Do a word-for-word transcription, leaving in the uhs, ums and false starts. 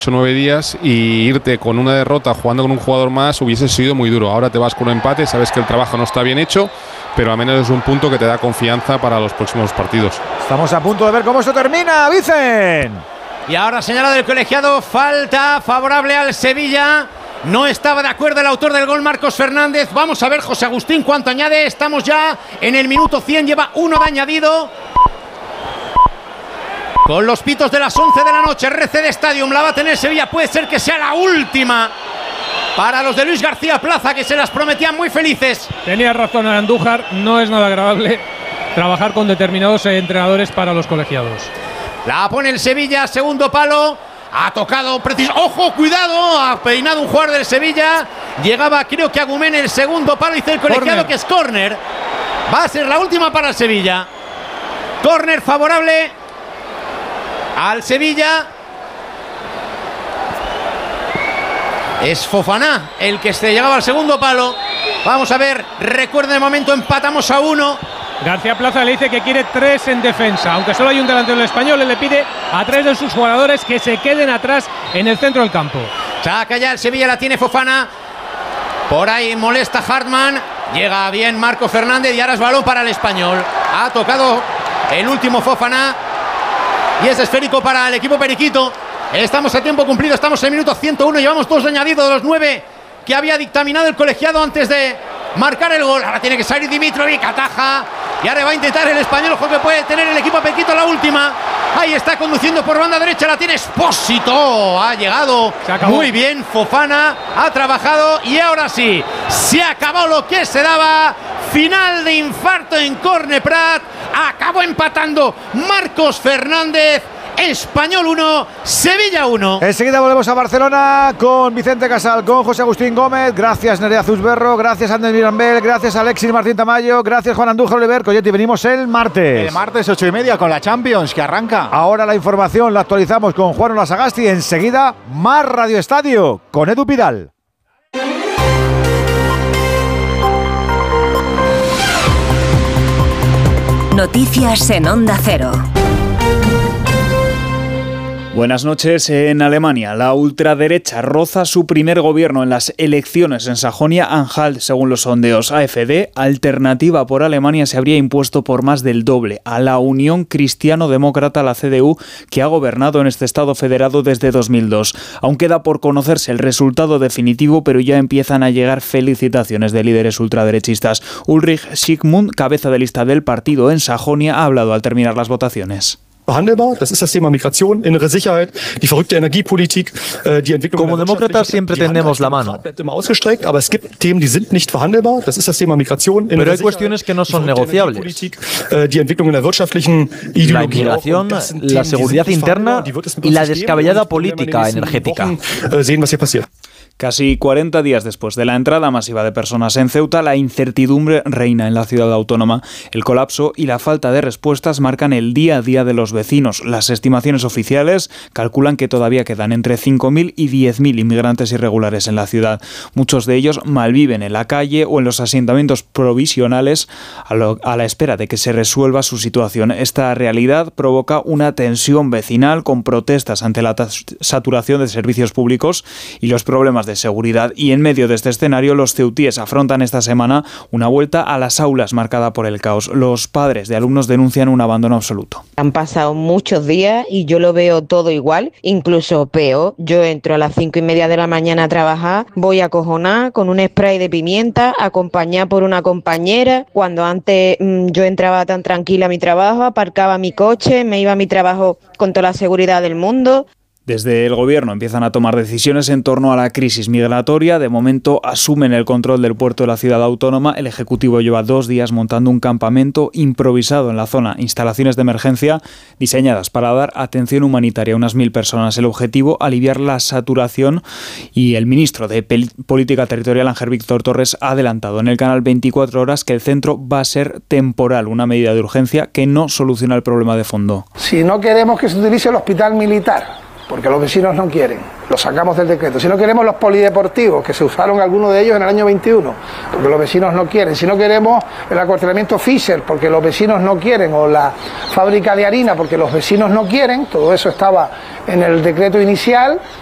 o nueve días y irte con una derrota jugando con un jugador más hubiese sido muy duro. Ahora te vas con un empate, sabes que el trabajo no está bien hecho, pero al menos es un punto que te da confianza para los próximos partidos. Estamos a punto de ver cómo esto termina, Vicen. Y ahora señalado el colegiado, falta favorable al Sevilla. No estaba de acuerdo el autor del gol, Marcos Fernández. Vamos a ver José Agustín cuánto añade. Estamos ya en el minuto cien, lleva uno de añadido. Con los pitos de las once de la noche, R C D Stadium la va a tener Sevilla. Puede ser que sea la última para los de Luis García Plaza, que se las prometían muy felices. Tenía razón Andújar, no es nada agradable trabajar con determinados entrenadores para los colegiados. La pone el Sevilla, segundo palo. Ha tocado preciso. ¡Ojo, cuidado! Ha peinado un jugador del Sevilla. Llegaba, creo que Agumén, el segundo palo. Dice el colegiado corner, que es córner. Va a ser la última para el Sevilla. Córner favorable al Sevilla. Es Fofana el que se llegaba al segundo palo. Vamos a ver, recuerden el momento, empatamos a uno. García Plaza le dice que quiere tres en defensa. Aunque solo hay un delantero del Español, él le pide a tres de sus jugadores que se queden atrás en el centro del campo. Saca ya el Sevilla, la tiene Fofana. Por ahí molesta Hartmann. Llega bien Marco Fernández y ahora es balón para el Español. Ha tocado el último Fofana. Y es esférico para el equipo periquito. Estamos a tiempo cumplido, estamos en el minuto ciento uno. Llevamos dos de añadido de los nueve que había dictaminado el colegiado antes de marcar el gol. Ahora tiene que salir Dimitrovic, ataja. Y ahora va a intentar el Español, ojo que puede tener el equipo periquito la última. Ahí está conduciendo por banda derecha, la tiene Expósito. Ha llegado muy bien Fofana, ha trabajado y ahora sí, se acabó lo que se daba. Final de infarto en Corne Prat. Acabó empatando Marcos Fernández. Español uno, Sevilla uno. Enseguida volvemos a Barcelona con Vicente Casal, con José Agustín Gómez. Gracias Nerea Zuzberro, gracias Ander Mirambel, gracias Alexis Martín Tamayo, gracias Juan Andújar Oliver. Coyote, venimos el martes. El martes ocho y media con la Champions que arranca. Ahora la información la actualizamos con Juan Olasagasti. Enseguida más Radio Estadio con Edu Pidal. Noticias en Onda Cero. Buenas noches. En Alemania, la ultraderecha roza su primer gobierno en las elecciones en Sajonia-Anhalt, según los sondeos. A F D, Alternativa por Alemania, se habría impuesto por más del doble a la Unión Cristiano-Demócrata, la C D U, que ha gobernado en este estado federado desde dos mil dos. Aún queda por conocerse el resultado definitivo, pero ya empiezan a llegar felicitaciones de líderes ultraderechistas. Ulrich Schickmund, cabeza de lista del partido en Sajonia, ha hablado al terminar las votaciones. Verhandelbar. Das ist das Thema Migration, innere Sicherheit, die verrückte Energiepolitik, die Entwicklung. Como demócratas siempre tendemos la mano. Immer ausgestreckt, aber es gibt Themen, die sind nicht verhandelbar. Das ist das Thema Migration, innere Pero hay cuestiones que no son negociables. Die Entwicklung in der wirtschaftlichen Ideologie. La inmigración, la seguridad interna y la descabellada política energética. Sehen, was hier passiert. Casi cuarenta días después de la entrada masiva de personas en Ceuta, la incertidumbre reina en la ciudad autónoma. El colapso y la falta de respuestas marcan el día a día de los vecinos. Las estimaciones oficiales calculan que todavía quedan entre cinco mil y diez mil inmigrantes irregulares en la ciudad. Muchos de ellos malviven en la calle o en los asentamientos provisionales a, lo, a la espera de que se resuelva su situación. Esta realidad provoca una tensión vecinal con protestas ante la saturación de servicios públicos y los problemas de seguridad. Y en medio de este escenario, los ceutíes afrontan esta semana una vuelta a las aulas marcada por el caos. Los padres de alumnos denuncian un abandono absoluto. Han pasado muchos días y yo lo veo todo igual, incluso peor. Yo entro a las cinco y media de la mañana a trabajar, voy acojonada con un spray de pimienta, acompañada por una compañera. Cuando antes mmm, yo entraba tan tranquila a mi trabajo, aparcaba mi coche, me iba a mi trabajo con toda la seguridad del mundo. Desde el gobierno empiezan a tomar decisiones en torno a la crisis migratoria. De momento asumen el control del puerto de la ciudad autónoma. El Ejecutivo lleva dos días montando un campamento improvisado en la zona. Instalaciones de emergencia diseñadas para dar atención humanitaria a unas mil personas. El objetivo, aliviar la saturación. Y el ministro de Política Territorial, Ángel Víctor Torres, ha adelantado en el canal veinticuatro horas que el centro va a ser temporal, una medida de urgencia que no soluciona el problema de fondo. Si no queremos que se utilice el hospital militar, porque los vecinos no quieren, lo sacamos del decreto. Si no queremos los polideportivos, que se usaron algunos de ellos en el año veintiuno, porque los vecinos no quieren. Si no queremos el acuartelamiento Fisher, porque los vecinos no quieren, o la fábrica de harina, porque los vecinos no quieren, todo eso estaba en el decreto inicial.